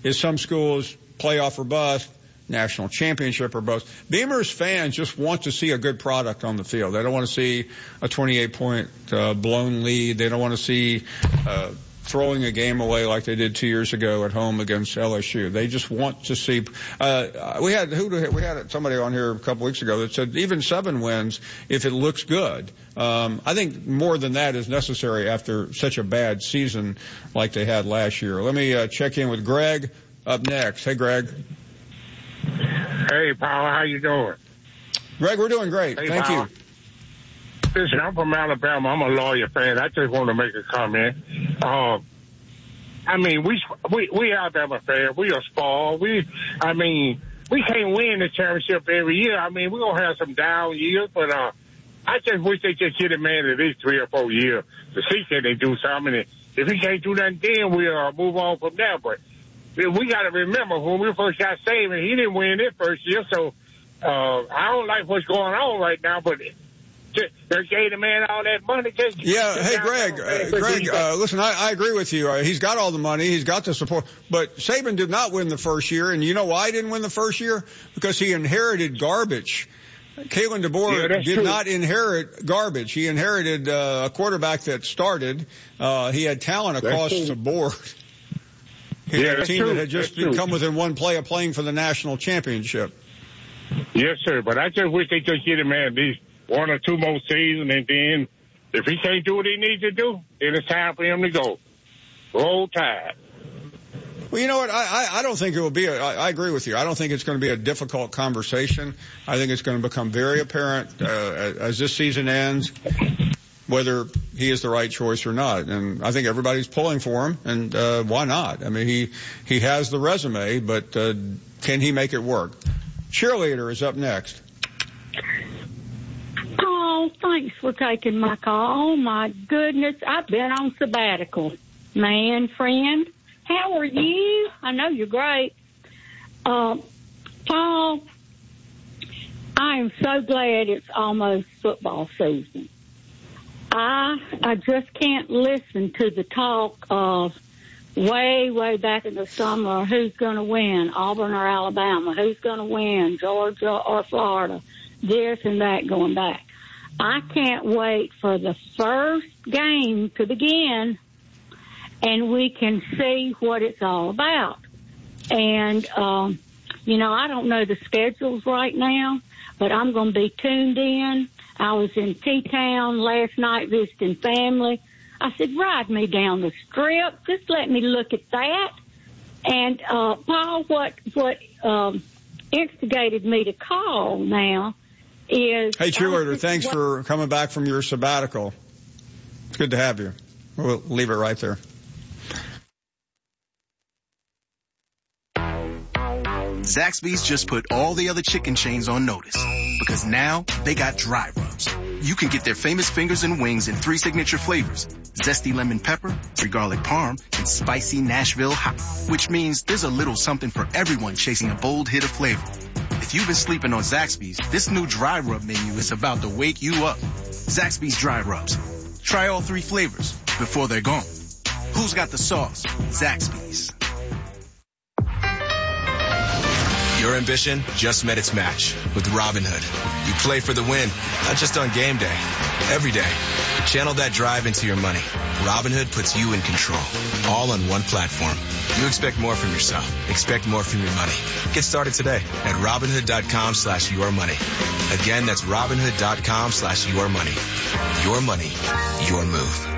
is some schools playoff or bust, national championship or bust. Beamer's fans just want to see a good product on the field. They don't want to see a 28-point blown lead. They don't want to see throwing a game away like they did 2 years ago at home against LSU. They just want to see. We had somebody on here a couple weeks ago that said even 7 wins if it looks good. I think more than that is necessary after such a bad season like they had last year. Let me check in with Greg up next. Hey, Greg. Hey, Powell, how you doing? Greg, we're doing great. Hey, Thank you. Listen, I'm from Alabama. I'm a lawyer fan. I just want to make a comment. I mean, we Alabama fans. We are spoiled. We can't win the championship every year. I mean, we're going to have some down years, but I just wish they just get a man at least 3 or 4 years to see can they do something. And if he can't do nothing, then we'll move on from there. But we got to remember when we first got Saban, he didn't win it first year. So I don't like what's going on right now, but they gave the man all that money. Hey, Greg, listen, I agree with you. He's got all the money. He's got the support. But Saban did not win the first year. And you know why he didn't win the first year? Because he inherited garbage. Kalen DeBoer did not inherit garbage. He inherited a quarterback that started. He had talent across the board. He had a team that had just come within one play of playing for the national championship. Yes, sir. But I just wish they could get him at least 1 or 2 more seasons, and then if he can't do what he needs to do, then it's time for him to go. Roll Tide. Well, you know what? I don't think it will be I agree with you. I don't think it's going to be a difficult conversation. I think it's going to become very apparent as this season ends whether he is the right choice or not. And I think everybody's pulling for him, and why not? I mean, he has the resume, but can he make it work? Cheerleader is up next. Oh, thanks for taking my call. Oh, my goodness. I've been on sabbatical. Man, friend, how are you? I know you're great. Paul, I am so glad it's almost football season. I just can't listen to the talk of way back in the summer, who's going to win, Auburn or Alabama, who's going to win, Georgia or Florida, this and that going back. I can't wait for the first game to begin, and we can see what it's all about. And, I don't know the schedules right now, but I'm going to be tuned in. I was in T-Town last night visiting family. I said, ride me down the strip. Just let me look at that. And, Paul, what instigated me to call now is... Hey, cheerleader, thanks for coming back from your sabbatical. It's good to have you. We'll leave it right there. Zaxby's just put all the other chicken chains on notice because now they got dry rubs. You can get their famous fingers and wings in 3 signature flavors: zesty lemon pepper, free garlic parm, and spicy Nashville hot, which means there's a little something for everyone chasing a bold hit of flavor. If you've been sleeping on Zaxby's, this new dry rub menu is about to wake you up. Zaxby's dry rubs. Try all 3 flavors before they're gone. Who's got the sauce? Zaxby's. Your ambition just met its match with Robinhood. You play for the win, not just on game day, every day. Channel that drive into your money. Robinhood puts you in control, all on one platform. You expect more from yourself. Expect more from your money. Get started today at Robinhood.com/yourmoney. Again, that's Robinhood.com/yourmoney. Your money, your move.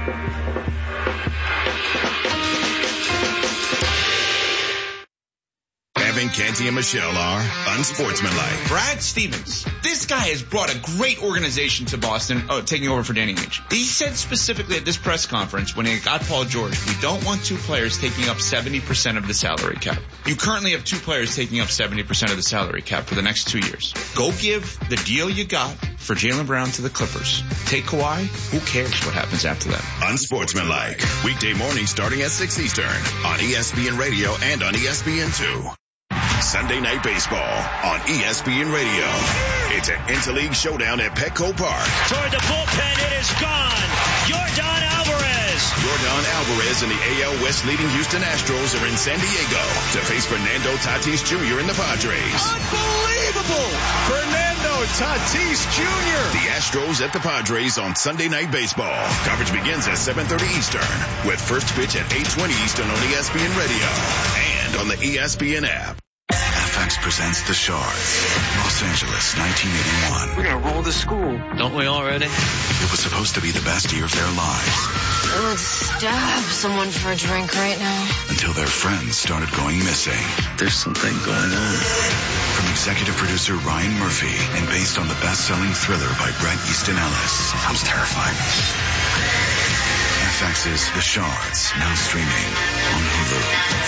Evan, Canty, and Michelle are unsportsmanlike. Brad Stevens, this guy has brought a great organization to Boston, taking over for Danny Ainge. He said specifically at this press conference when he got Paul George, we don't want 2 players taking up 70% of the salary cap. You currently have 2 players taking up 70% of the salary cap for the next 2 years. Go give the deal you got for Jaylen Brown to the Clippers. Take Kawhi, who cares what happens after that? Unsportsmanlike. Weekday mornings starting at 6 Eastern on ESPN Radio and on ESPN2. Sunday Night Baseball on ESPN Radio. It's an interleague showdown at Petco Park. Toward the bullpen, it is gone. Yordan Alvarez Padres. Yordan Alvarez and the AL West leading Houston Astros are in San Diego to face Fernando Tatis Jr. and the Padres. Unbelievable! Fernando Tatis Jr. The Astros at the Padres on Sunday Night Baseball. Coverage begins at 7:30 Eastern with first pitch at 8:20 Eastern on ESPN Radio and on the ESPN app. FX presents The Shards, Los Angeles, 1981. We're gonna roll the school. Don't we already? It was supposed to be the best year of their lives. I would stab someone for a drink right now. Until their friends started going missing. There's something going on. From executive producer Ryan Murphy and based on the best-selling thriller by Bret Easton Ellis. Sounds terrifying. FX's The Shards, now streaming on Hulu.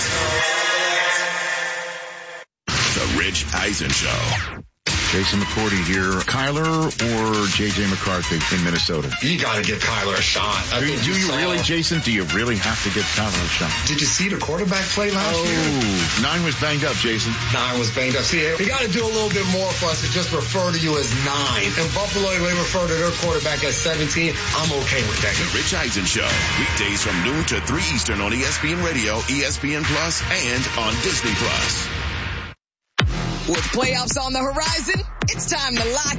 The Rich Eisen Show. Jason McCourty here. Kyler or J.J. McCarthy in Minnesota? You got to give Kyler a shot. Do you really, Jason? Do you really have to give Kyler a shot? Did you see the quarterback play last year? 9 was banged up, Jason. 9 was banged up. See, we got to do a little bit more for us to just refer to you as 9. In Buffalo, they refer to their quarterback as 17. I'm okay with that. The Rich Eisen Show. Weekdays from noon to 3 Eastern on ESPN Radio, ESPN Plus, and on Disney Plus. With playoffs on the horizon, it's time to lock